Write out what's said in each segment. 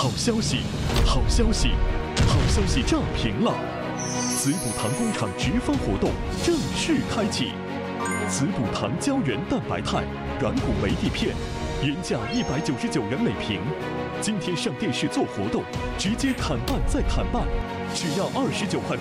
好消息，好消息，好消息炸屏了！滋补堂工厂直方活动正式开启，滋补堂胶原蛋白肽软骨维 D 片，原价199元每瓶，今天上电视做活动，直接砍半再砍半，只要29块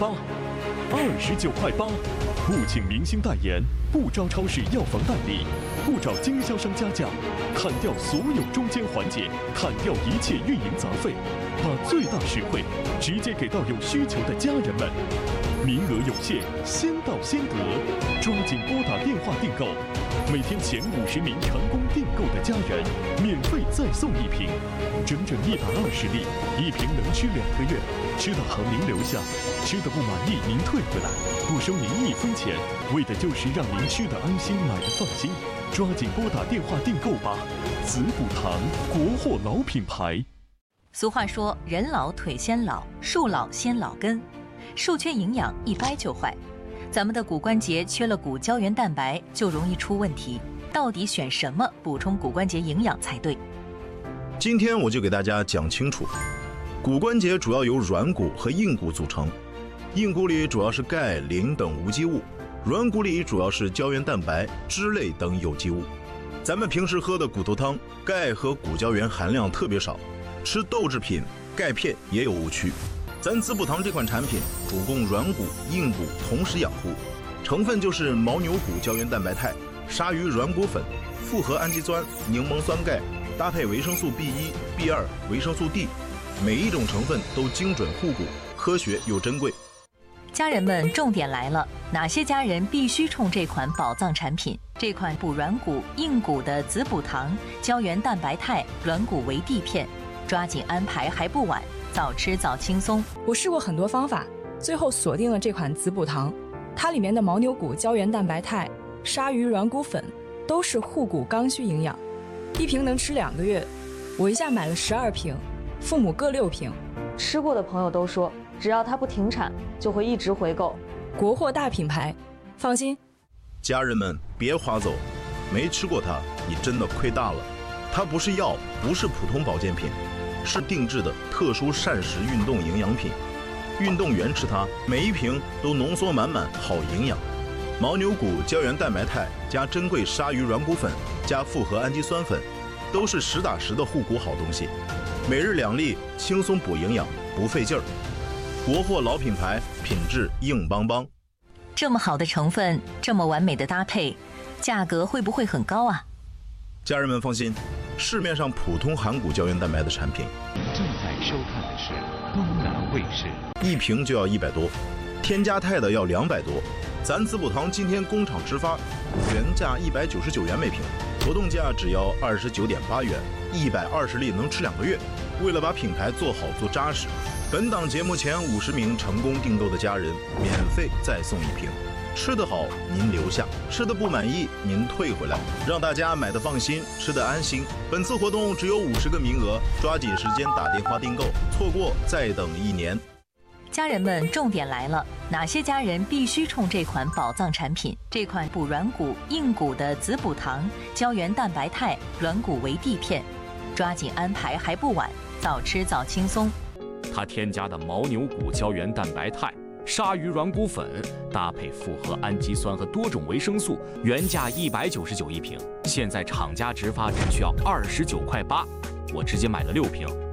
8，29块8，不请明星代言，不招超市药房代理，不找经销商加价，砍掉所有中间环节，砍掉一切运营杂费，把最大实惠直接给到有需求的家人们。名额有限，先到先得，抓紧拨打电话订购。每天前50名成功订购的家人，免费再送1瓶，整整120粒，1瓶能吃2个月。吃的好您留下，吃的不满意您退回来，不收您1分钱，为的就是让您吃的安心，买的放心。抓紧拨打电话订购吧！滋补堂，国货老品牌。 俗话说，人老腿先老，树老先老根，树缺营养一掰就坏。咱们的骨关节缺了骨胶原蛋白，就容易出问题。到底选什么补充骨关节营养才对？ 今天我就给大家讲清楚。骨关节主要由软骨和硬骨组成，硬骨里主要是钙、磷等无机物，软骨里主要是胶原蛋白、脂类等有机物。咱们平时喝的骨头汤，钙和骨胶原含量特别少，吃豆制品、钙片也有误区。咱滋补堂这款产品主攻软骨、硬骨同时养护，成分就是牦牛骨胶原蛋白肽、鲨鱼软骨粉、复合氨基酸、柠檬酸钙，搭配维生素 B1、B2、维生素 D， 每一种成分都精准护骨，科学又珍贵。 家人们，重点来了，哪些家人必须冲这款宝藏产品？这款补软骨、硬骨的滋补堂胶原蛋白肽软骨维 D 片，抓紧安排还不晚，早吃早轻松。 我试过很多方法，最后锁定了这款滋补堂。它里面的牦牛骨胶原蛋白肽、鲨鱼软骨粉都是护骨刚需营养，1瓶能吃2个月。我一下买了12瓶，父母各6瓶。 吃过的朋友都说，只要它不停产，就会一直回购。 国货大品牌，放心。 家人们别划走，没吃过它，你真的亏大了。它不是药，不是普通保健品，是定制的特殊膳食运动营养品。运动员吃它，每1瓶都浓缩满满好营养。牦牛骨胶原蛋白肽加珍贵鲨鱼软骨粉加复合氨基酸粉，都是实打实的护骨好东西。每日2粒，轻松补营养，不费劲儿。国货老品牌，品质硬邦邦。 这么好的成分，这么完美的搭配，价格会不会很高啊？ 家人们放心，市面上普通含骨胶原蛋白的产品， 正在收看的是东南卫视 ，1瓶就要100多，添加肽的要200多。咱滋补堂今天工厂直发，原价199元每瓶，活动价只要29.8元，120粒能吃2个月。为了把品牌做好做扎实，本档节目前50名成功订购的家人，免费再送1瓶。吃得好您留下，吃得不满意您退回来，让大家买得放心，吃得安心。本次活动只有50个名额，抓紧时间打电话订购，错过再等1年。 家人们，重点来了，哪些家人必须冲这款宝藏产品？这款补软骨、硬骨的滋补堂胶原蛋白肽软骨维 D 片，抓紧安排还不晚，早吃早轻松。 它添加的牦牛骨胶原蛋白肽、鲨鱼软骨粉，搭配复合氨基酸和多种维生素，原价1991瓶，现在厂家直发只需要29块8，我直接买了6瓶。